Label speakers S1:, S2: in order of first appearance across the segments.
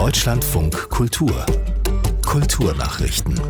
S1: Deutschlandfunk Kultur. Kulturnachrichten.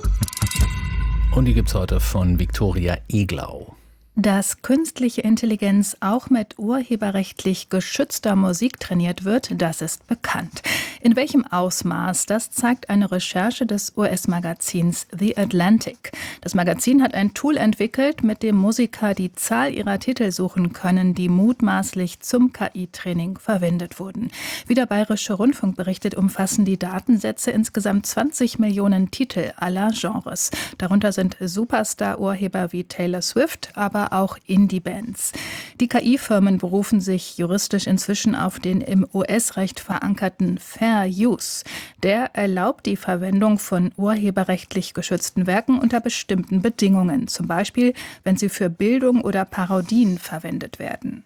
S2: Und die gibt's heute von Viktoria Eglau.
S3: Dass künstliche Intelligenz auch mit urheberrechtlich geschützter Musik trainiert wird, das ist bekannt. In welchem Ausmaß, das zeigt eine Recherche des US-Magazins The Atlantic. Das Magazin hat ein Tool entwickelt, mit dem Musiker die Zahl ihrer Titel suchen können, die mutmaßlich zum KI-Training verwendet wurden. Wie der Bayerische Rundfunk berichtet, umfassen die Datensätze insgesamt 20 Millionen Titel aller Genres. Darunter sind Superstar-Urheber wie Taylor Swift, aber auch Indie-Bands. Die KI-Firmen berufen sich juristisch inzwischen auf den im US-Recht verankerten Fair Use. Der erlaubt die Verwendung von urheberrechtlich geschützten Werken unter bestimmten Bedingungen, zum Beispiel, wenn sie für Bildung oder Parodien verwendet werden.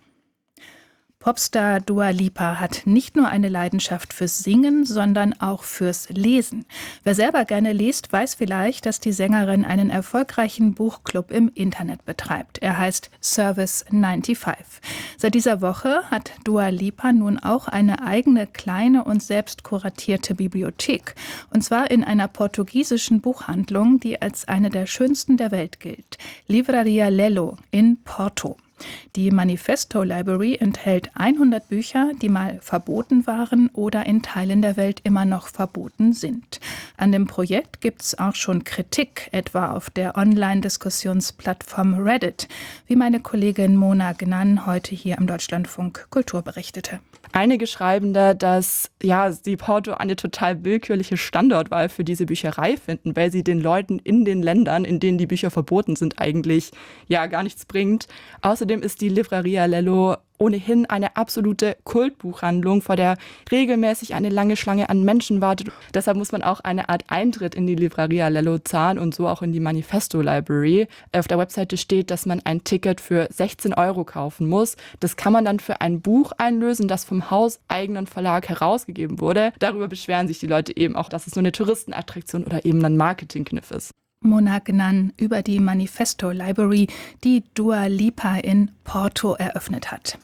S3: Popstar Dua Lipa hat nicht nur eine Leidenschaft fürs Singen, sondern auch fürs Lesen. Wer selber gerne liest, weiß vielleicht, dass die Sängerin einen erfolgreichen Buchclub im Internet betreibt. Er heißt Service 95. Seit dieser Woche hat Dua Lipa nun auch eine eigene kleine und selbst kuratierte Bibliothek. Und zwar in einer portugiesischen Buchhandlung, die als eine der schönsten der Welt gilt. Livraria Lelo in Porto. Die Manifesto Library enthält 100 Bücher, die mal verboten waren oder in Teilen der Welt immer noch verboten sind. An dem Projekt gibt es auch schon Kritik, etwa auf der Online-Diskussionsplattform Reddit, wie meine Kollegin Mona Gnan heute hier im Deutschlandfunk Kultur berichtete.
S4: Einige schreiben da, dass sie Porto eine total willkürliche Standortwahl für diese Bücherei finden, weil sie den Leuten in den Ländern, in denen die Bücher verboten sind, eigentlich gar nichts bringt. Außerdem ist die Livraria Lelo ohnehin eine absolute Kultbuchhandlung, vor der regelmäßig eine lange Schlange an Menschen wartet. Deshalb muss man auch eine Art Eintritt in die Livraria Lelo zahlen und so auch in die Manifesto Library. Auf der Webseite steht, dass man ein Ticket für 16 € kaufen muss. Das kann man dann für ein Buch einlösen, das vom hauseigenen Verlag herausgegeben wurde. Darüber beschweren sich die Leute eben auch, dass es nur eine Touristenattraktion oder eben ein Marketingkniff ist.
S3: Mona Gnan über die Manifesto Library, die Dua Lipa in Porto eröffnet hat.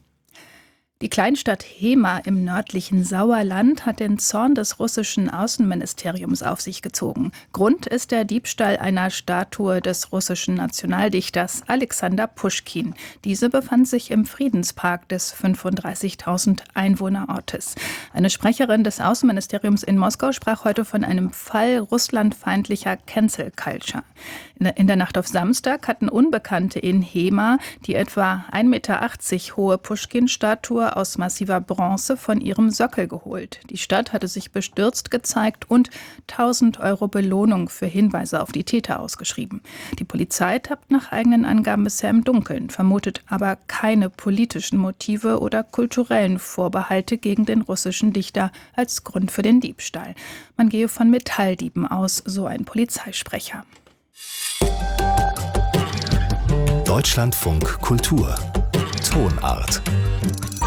S3: Die Kleinstadt Hema im nördlichen Sauerland hat den Zorn des russischen Außenministeriums auf sich gezogen. Grund ist der Diebstahl einer Statue des russischen Nationaldichters Alexander Puschkin. Diese befand sich im Friedenspark des 35.000 Einwohnerortes. Eine Sprecherin des Außenministeriums in Moskau sprach heute von einem Fall russlandfeindlicher Cancel Culture. In der Nacht auf Samstag hatten Unbekannte in Hema die etwa 1,80 Meter hohe Puschkin-Statue aus massiver Bronze von ihrem Sockel geholt. Die Stadt hatte sich bestürzt gezeigt und 1.000 € Belohnung für Hinweise auf die Täter ausgeschrieben. Die Polizei tappt nach eigenen Angaben bisher im Dunkeln, vermutet aber keine politischen Motive oder kulturellen Vorbehalte gegen den russischen Dichter als Grund für den Diebstahl. Man gehe von Metalldieben aus, so ein Polizeisprecher.
S1: Deutschlandfunk Kultur. Tonart.